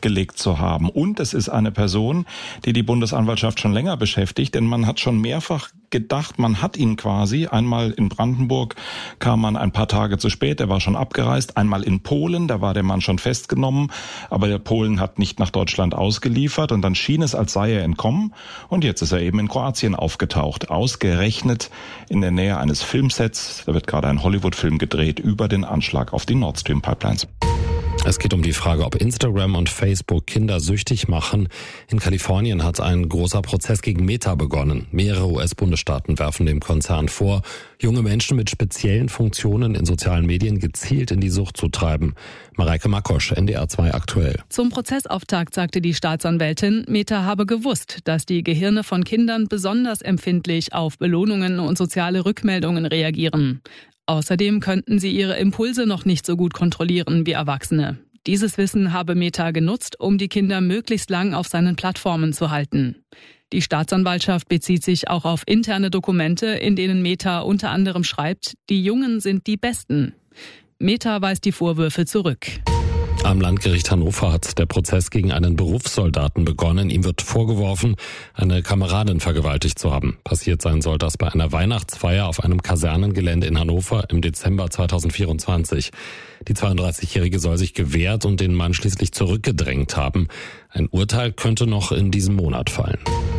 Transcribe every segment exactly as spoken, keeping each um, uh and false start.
gelegt zu haben. Und es ist eine Person, die die Bundesanwaltschaft schon länger beschäftigt, denn man hat schon mehrfach gedacht, man hat ihn quasi. Einmal in Brandenburg kam man ein paar Tage zu spät, er war schon abgereist. Einmal in Polen, da war der Mann schon festgenommen, aber der Polen hat nicht nach Deutschland ausgeliefert und dann schien es, als sei er entkommen. Und jetzt ist er eben in Kroatien aufgetaucht, ausgerechnet in der Nähe eines Filmsets. Da wird gerade ein Hollywood-Film gedreht über den Anschlag auf die Nord Stream Pipelines. Es geht um die Frage, ob Instagram und Facebook Kinder süchtig machen. In Kalifornien hat ein großer Prozess gegen Meta begonnen. Mehrere U S-Bundesstaaten werfen dem Konzern vor, junge Menschen mit speziellen Funktionen in sozialen Medien gezielt in die Sucht zu treiben. Mareike Makosch, N D R zwei aktuell. Zum Prozessauftakt sagte die Staatsanwältin, Meta habe gewusst, dass die Gehirne von Kindern besonders empfindlich auf Belohnungen und soziale Rückmeldungen reagieren. Außerdem könnten sie ihre Impulse noch nicht so gut kontrollieren wie Erwachsene. Dieses Wissen habe Meta genutzt, um die Kinder möglichst lang auf seinen Plattformen zu halten. Die Staatsanwaltschaft bezieht sich auch auf interne Dokumente, in denen Meta unter anderem schreibt, die Jungen sind die Besten. Meta weist die Vorwürfe zurück. Am Landgericht Hannover hat der Prozess gegen einen Berufssoldaten begonnen. Ihm wird vorgeworfen, eine Kameradin vergewaltigt zu haben. Passiert sein soll das bei einer Weihnachtsfeier auf einem Kasernengelände in Hannover im Dezember zweitausendvierundzwanzig. Die zweiunddreißigjährige soll sich gewehrt und den Mann schließlich zurückgedrängt haben. Ein Urteil könnte noch in diesem Monat fallen.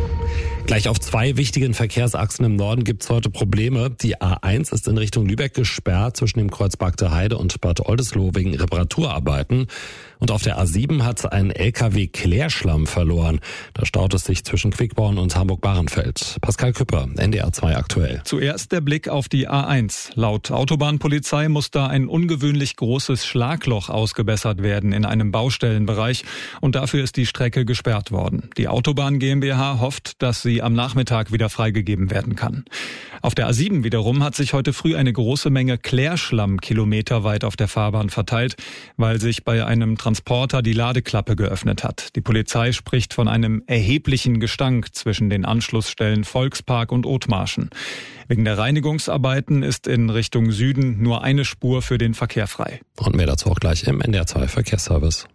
Gleich auf zwei wichtigen Verkehrsachsen im Norden gibt's heute Probleme. Die A eins ist in Richtung Lübeck gesperrt zwischen dem Kreuz Bagde Heide und Bad Oldesloe wegen Reparaturarbeiten. Und auf der A sieben hat ein L K W Klärschlamm verloren. Da staut es sich zwischen Quickborn und Hamburg-Bahrenfeld. Pascal Küpper, N D R zwei aktuell. Zuerst der Blick auf die A eins. Laut Autobahnpolizei muss da ein ungewöhnlich großes Schlagloch ausgebessert werden in einem Baustellenbereich. Und dafür ist die Strecke gesperrt worden. Die Autobahn GmbH hofft, dass sie am Nachmittag wieder freigegeben werden kann. Auf der A sieben wiederum hat sich heute früh eine große Menge Klärschlamm kilometerweit auf der Fahrbahn verteilt, weil sich bei einem Transporter die Ladeklappe geöffnet hat. Die Polizei spricht von einem erheblichen Gestank zwischen den Anschlussstellen Volkspark und Othmarschen. Wegen der Reinigungsarbeiten ist in Richtung Süden nur eine Spur für den Verkehr frei. Und mehr dazu auch gleich im N D R zwei Verkehrsservice.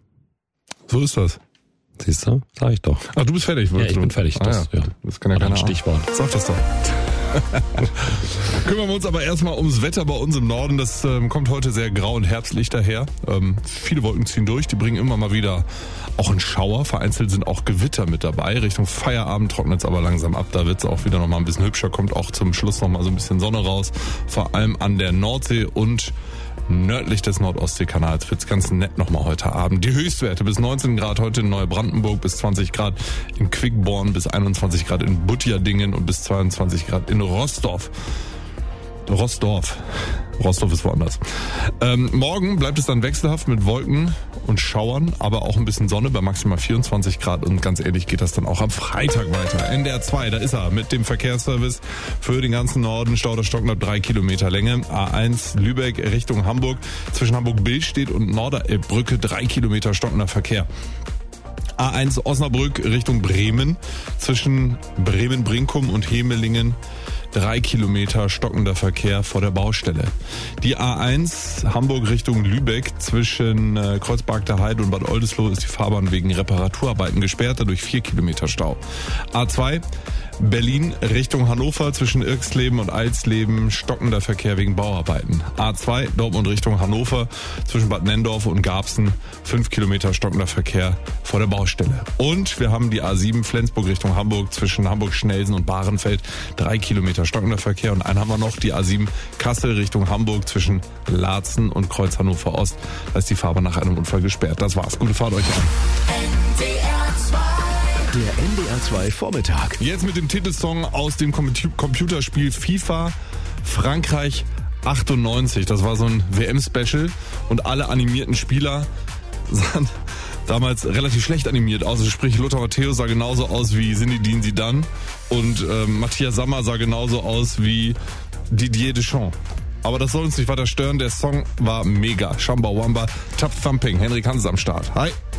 So ist das. Siehst du? Sag ich doch. Ach, du bist fertig. Ja, ich du? bin fertig. Das, ah, ja. Ja. das kann ja keiner keiner. Stichwort. Sag das doch. Kümmern wir uns aber erstmal ums Wetter bei uns im Norden. Das ähm, kommt heute sehr grau und herbstlich daher. Ähm, viele Wolken ziehen durch, die bringen immer mal wieder auch einen Schauer. Vereinzelt sind auch Gewitter mit dabei. Richtung Feierabend trocknet es aber langsam ab. Da wird es auch wieder nochmal ein bisschen hübscher. Kommt auch zum Schluss nochmal so ein bisschen Sonne raus. Vor allem an der Nordsee und nördlich des Nordostseekanals wird's ganz nett nochmal heute Abend. Die Höchstwerte bis neunzehn Grad heute in Neubrandenburg, bis zwanzig Grad in Quickborn, bis einundzwanzig Grad in Butjadingen und bis zweiundzwanzig Grad in Rostorf. Rostorf. Rostorf ist woanders. Ähm, morgen bleibt es dann wechselhaft mit Wolken und Schauern, aber auch ein bisschen Sonne bei maximal vierundzwanzig Grad. Und ganz ehrlich geht das dann auch am Freitag weiter. N D R zwei, da ist er mit dem Verkehrsservice für den ganzen Norden. Stauder Stockner, drei Kilometer Länge. A eins Lübeck Richtung Hamburg. Zwischen Hamburg-Billstedt und Norderelbbrücke drei Kilometer stockender Verkehr. A eins Osnabrück Richtung Bremen. Zwischen Bremen-Brinkum und Hemelingen drei Kilometer stockender Verkehr vor der Baustelle. Die A eins Hamburg Richtung Lübeck zwischen äh, Kreuz Bagde Heide und Bad Oldesloe ist die Fahrbahn wegen Reparaturarbeiten gesperrt, dadurch vier Kilometer Stau. A zwei Berlin Richtung Hannover zwischen Irxleben und Alsleben stockender Verkehr wegen Bauarbeiten. A zwei Dortmund Richtung Hannover zwischen Bad Nenndorf und Garbsen fünf Kilometer stockender Verkehr vor der Baustelle. Und wir haben die A sieben Flensburg Richtung Hamburg zwischen Hamburg-Schnelsen und Bahrenfeld drei Kilometer stockender Verkehr. Und einen haben wir noch, die A sieben Kassel Richtung Hamburg zwischen Laatzen und Kreuz Hannover Ost. Da ist die Fahrbahn nach einem Unfall gesperrt. Das war's. Gute Fahrt euch an. Der N D R zwei Vormittag. Jetzt mit dem Titelsong aus dem Computerspiel FIFA Frankreich achtundneunzig. Das war so ein W M-Special und alle animierten Spieler sahen damals relativ schlecht animiert aus. Also sprich, Lothar Matthäus sah genauso aus wie Zinedine Zidane und äh, Matthias Sammer sah genauso aus wie Didier Deschamps. Aber das soll uns nicht weiter stören. Der Song war mega. Shamba Wamba, Tap Thumping. Henrik Hans am Start. Hi.